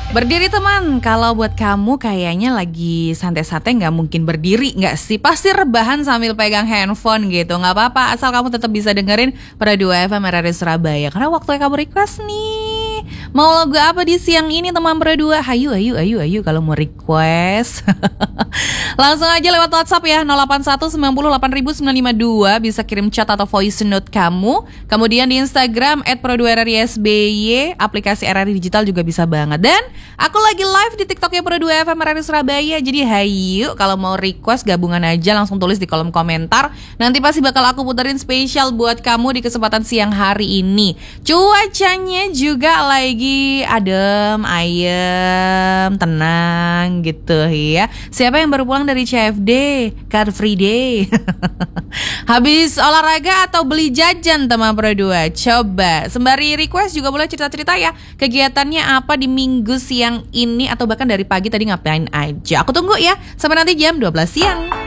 Berdiri teman, kalau buat kamu kayaknya lagi santai-santai gak mungkin berdiri gak sih? Pasti rebahan sambil pegang handphone gitu. Gak apa-apa, asal kamu tetap bisa dengerin pada 2 FM RRI Surabaya. Karena waktunya kamu request nih. Mau lagu apa di siang ini teman berdua? Hayu kalau mau request. Langsung aja lewat WhatsApp ya 081 90 8952. Bisa kirim chat atau voice note kamu. Kemudian di Instagram @pro2rrsby. Aplikasi RRI Digital juga bisa banget. Dan aku lagi live di TikToknya Pro 2 FM RRI Surabaya. Jadi hayu kalau mau request gabungan aja langsung tulis di kolom komentar. Nanti pasti bakal aku puterin spesial buat kamu di kesempatan siang hari ini. Cuacanya juga lagi adem, ayem, tenang gitu ya. Siapa yang baru pulang dari CFD, Car Free Day? Habis olahraga atau beli jajan teman Pro 2? Coba sembari request juga boleh cerita-cerita ya. Kegiatannya apa di minggu siang ini atau bahkan dari pagi tadi ngapain aja. Aku tunggu ya sampai nanti jam 12 siang.